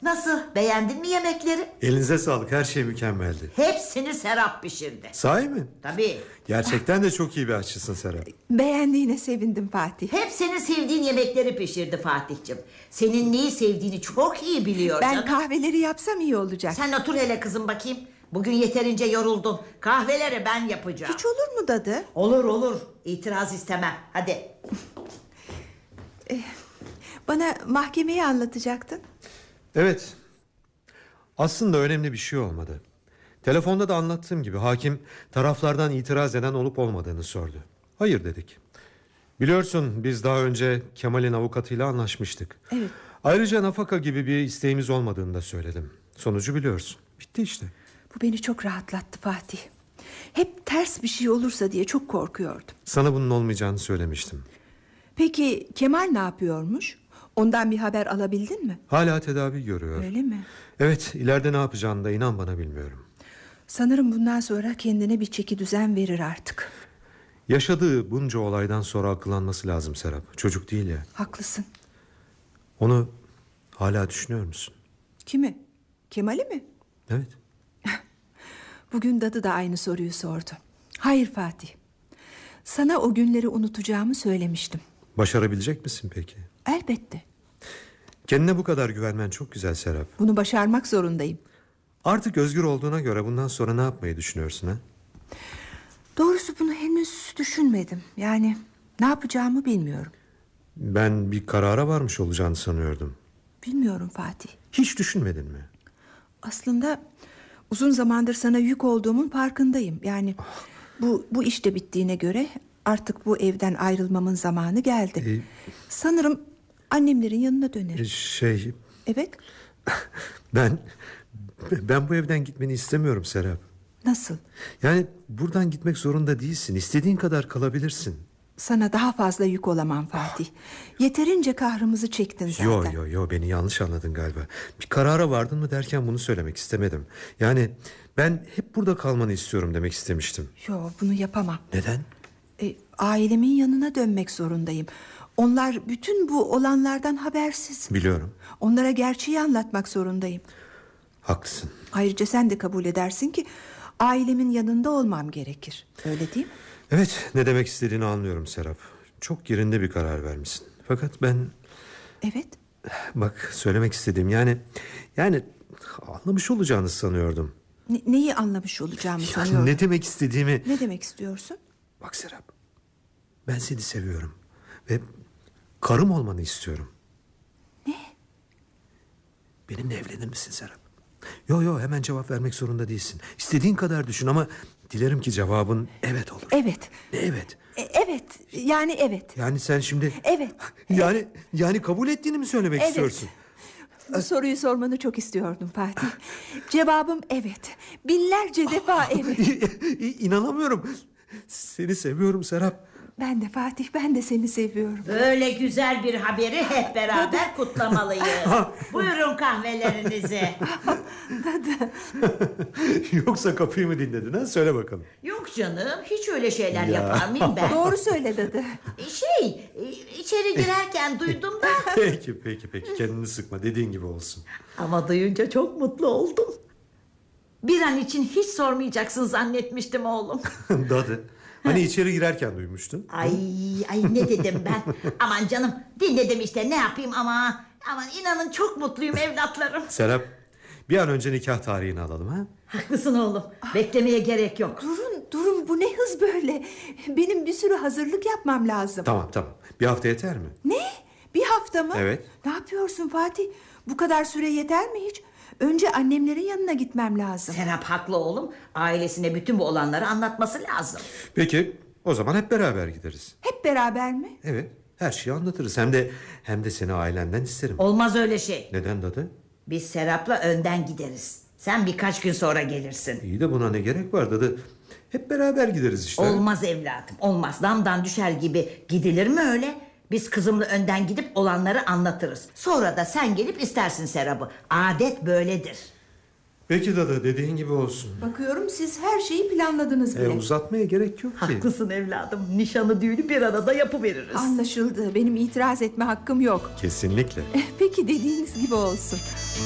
Nasıl, beğendin mi yemekleri? Elinize sağlık, her şey mükemmeldi. Hepsini Serap pişirdi. Sahi mi? Tabii. Gerçekten de çok iyi bir aşçısın Serap. Beğendiğine sevindim Fatih. Hep senin sevdiğin yemekleri pişirdi Fatih'cim. Senin neyi sevdiğini çok iyi biliyor Ben canım. kahveleri yapsam iyi olacak. Sen otur hele kızım bakayım. Bugün yeterince yoruldun. Kahveleri ben yapacağım. Hiç olur mu dadı? Olur olur. İtiraz istemem. Hadi. Bana mahkemeyi anlatacaktın. Evet. Aslında önemli bir şey olmadı. Telefonda da anlattığım gibi hakim taraflardan itiraz eden olup olmadığını sordu. Hayır dedik. Biliyorsun biz daha önce Kemal'in avukatıyla anlaşmıştık. Evet. Ayrıca nafaka gibi bir isteğimiz olmadığını da söyledim. Sonucu biliyorsun. Bitti işte. Bu beni çok rahatlattı Fatih. Hep ters bir şey olursa diye çok korkuyordum. Sana bunun olmayacağını söylemiştim. Peki Kemal ne yapıyormuş? Ondan bir haber alabildin mi? Hala tedavi görüyor. Öyle mi? Evet, ileride ne yapacağını da inan bana bilmiyorum. Sanırım bundan sonra kendine bir çeki düzen verir artık. Yaşadığı bunca olaydan sonra akıllanması lazım Serap. Çocuk değil ya. Haklısın. Onu hala düşünüyor musun? Kimi? Kemal'i mi? Evet. Bugün dadı da aynı soruyu sordu. Hayır Fatih. Sana o günleri unutacağımı söylemiştim. Başarabilecek misin peki? Elbette. Kendine bu kadar güvenmen çok güzel Serap. Bunu başarmak zorundayım. Artık özgür olduğuna göre bundan sonra ne yapmayı düşünüyorsun ha? Doğrusu bunu henüz düşünmedim. Yani ne yapacağımı bilmiyorum. Ben bir karara varmış olacağını sanıyordum. Bilmiyorum Fatih. Hiç düşünmedin mi? Aslında uzun zamandır sana yük olduğumun farkındayım. Yani bu işte bittiğine göre artık bu evden ayrılmamın zamanı geldi. Sanırım annemlerin yanına dönerim. Evet. Evet. Ben bu evden gitmeni istemiyorum Serap. Nasıl? Yani buradan gitmek zorunda değilsin. İstediğin kadar kalabilirsin. Sana daha fazla yük olamam Fatih. Yeterince kahrımızı çektin zaten. Yo beni yanlış anladın galiba. Bir karara vardın mı derken bunu söylemek istemedim. Yani ben hep burada kalmanı istiyorum demek istemiştim. Yo, bunu yapamam. Neden? Ailemin yanına dönmek zorundayım. Onlar bütün bu olanlardan habersiz. Biliyorum. Onlara gerçeği anlatmak zorundayım. Haklısın. Ayrıca sen de kabul edersin ki ailemin yanında olmam gerekir. Öyle değil mi? Evet, ne demek istediğini anlıyorum Serap. Çok yerinde bir karar vermişsin. Fakat ben... Evet. Bak, söylemek istediğim yani anlamış olacağını sanıyordum. Neyi anlamış olacağımı sanıyorum. Ne demek istediğimi... Ne demek istiyorsun? Bak Serap, ben seni seviyorum ve karım olmanı istiyorum. Ne? Benimle evlenir misin Serap? Yo hemen cevap vermek zorunda değilsin. İstediğin kadar düşün ama dilerim ki cevabın evet olur. Evet. Ne evet? Evet. Yani evet. Yani sen şimdi... Evet. Yani kabul ettiğini mi söylemek Evet. istiyorsun? Bu soruyu sormanı çok istiyordum Fatih. Cevabım evet. Binlerce defa evet. İnanamıyorum. Seni seviyorum Serap. Ben de Fatih, ben de seni seviyorum. Böyle güzel bir haberi hep beraber kutlamalıyız. Buyurun kahvelerinizi. Yoksa kapıyı mı dinledin ha? Söyle bakalım. Yok canım, hiç öyle şeyler yapar mıyım ben? Doğru söyle dadı. İçeri girerken duydum da. Peki kendini sıkma, dediğin gibi olsun. Ama duyunca çok mutlu oldum. Bir an için hiç sormayacaksın zannetmiştim oğlum. Dadı. Hani içeri girerken duymuştun. Ay ne dedim ben? Aman canım, dinledim işte, ne yapayım ama. Aman inanın çok mutluyum evlatlarım. Serap, bir an önce nikah tarihini alalım ha? Haklısın oğlum. Beklemeye gerek yok. Durun, bu ne hız böyle? Benim bir sürü hazırlık yapmam lazım. Tamam. Bir hafta yeter mi? Ne? Bir hafta mı? Evet. Ne yapıyorsun Fatih? Bu kadar süre yeter mi hiç? Önce annemlerin yanına gitmem lazım. Serap haklı oğlum. Ailesine bütün bu olanları anlatması lazım. Peki, o zaman hep beraber gideriz. Hep beraber mi? Evet, her şeyi anlatırız. Hem de seni ailenden isterim. Olmaz öyle şey. Neden Dadı? Biz Serap'la önden gideriz. Sen birkaç gün sonra gelirsin. İyi de buna ne gerek var Dadı? Hep beraber gideriz işte. Olmaz evladım, olmaz. Damdan düşer gibi gidilir mi öyle? Biz kızımla önden gidip olanları anlatırız. Sonra da sen gelip istersin Serap'ı. Adet böyledir. Peki Dadı, dediğin gibi olsun. Bakıyorum siz her şeyi planladınız bile. Uzatmaya gerek yok ki. Haklısın evladım. Nişanı düğünü bir arada yapıveririz. Anlaşıldı. Benim itiraz etme hakkım yok. Kesinlikle. Peki dediğiniz gibi olsun.